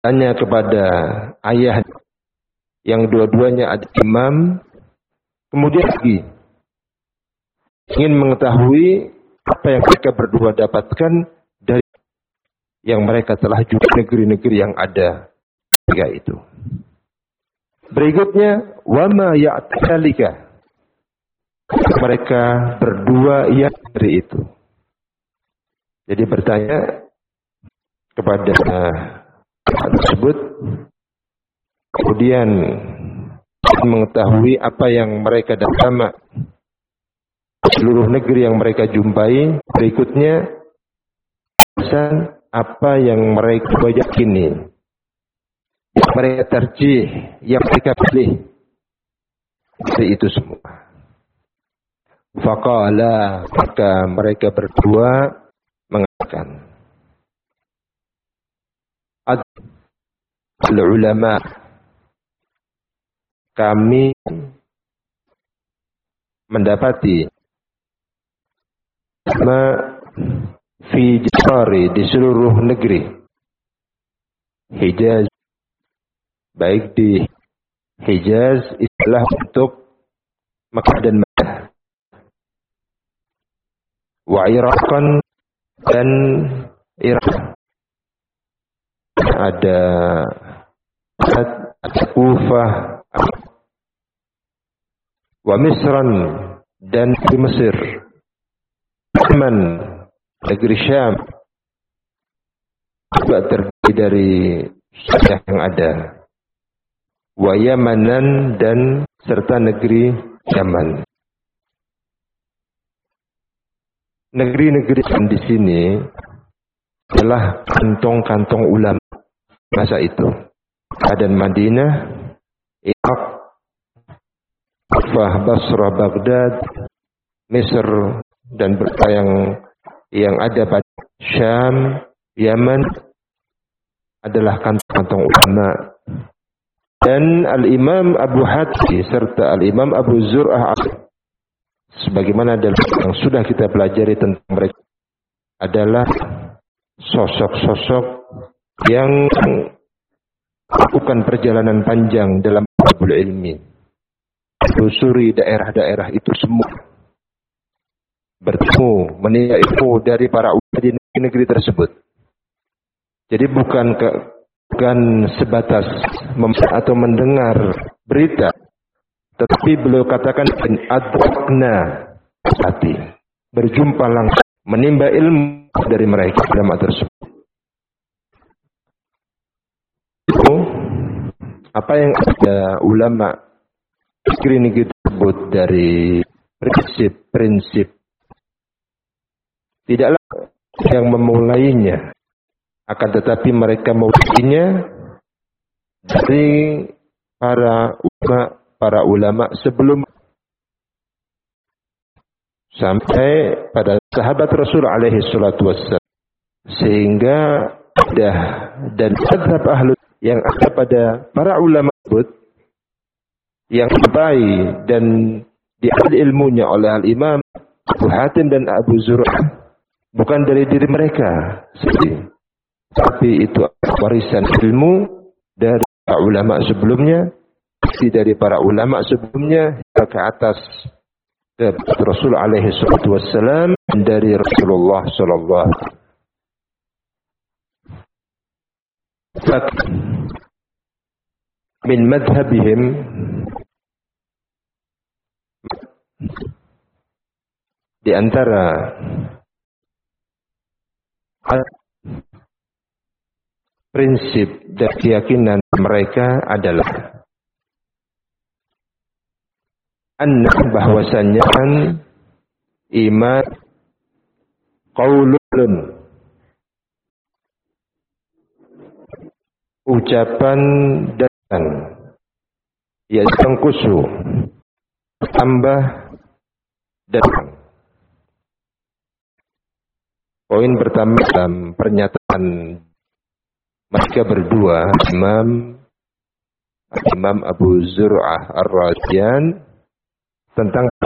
tanya kepada ayah yang dua-duanya ada imam, kemudian lagi ingin mengetahui apa yang mereka berdua dapatkan dari yang mereka telah juga negeri-negeri yang ada ketika itu. Berikutnya, wama ya'talika. Mereka berdua yang dari itu. Jadi bertanya kepada tersebut, kemudian mengetahui apa yang mereka dapat seluruh negeri yang mereka jumpai. Berikutnya, pesan apa yang mereka yakini, yang mereka terjih, yang mereka pilih dari itu semua. Faqala, maka mereka berdua mengatakan, al-ulama, kami mendapati fi jari, di seluruh negeri Hijaz, baik di Hijaz istilah untuk Makkah dan Madinah, wa Iraqan, dan Irak, ada Kufah, wa Misran, dan di Mesir, Yaman, negeri Syam, juga terdiri dari syariah yang ada, wa Yamanan, dan serta negeri Yaman. Negeri-negeri di sini adalah kantong-kantong ulama masa itu. Dan Madinah, Irak, Kufah, Basrah, Baghdad, Mesir, dan berbagai yang ada pada Syam, Yaman adalah kantong-kantong ulama. Dan Al-Imam Abu Hatim serta Al-Imam Abu Zur'ah, sebagaimana yang sudah kita pelajari tentang mereka, adalah sosok-sosok yang melakukan perjalanan panjang dalam talabul ilmi, menelusuri daerah-daerah itu semua, bertemu, menuntut ilmu dari para ulama di negeri tersebut. Jadi bukan sebatas atau mendengar berita, tetapi beliau katakan adrakna, hati, berjumpa langsung, menimba ilmu dari mereka ulama tersebut. Itu apa yang ada ulama negeri tersebut dari prinsip-prinsip, tidaklah yang memulainya, akan tetapi mereka memulainya dari para ulama sebelum, sampai pada sahabat Rasul alaihi salatu wassalam, sehingga dan mazhab ahlu yang ada pada para ulama tersebut yang sampai dan diambil ilmunya oleh Al-Imam Abu Hatim dan Abu Zur'ah bukan dari diri mereka sendiri, tapi itu warisan ilmu dari para ulama sebelumnya, dari para ulama sebelumnya ke atas Rasul alaihi salatu wassalam, dari Rasulullah sallallahu alaihi wasallam. Min madhabihim, di antara prinsip dan keyakinan mereka adalah bahwasanya iman qaulun, ucapan dan yastangkusu, tambah dan. Poin pertama dalam pernyataan mereka berdua, Imam Abu Zur'ah Ar-Razian, tentang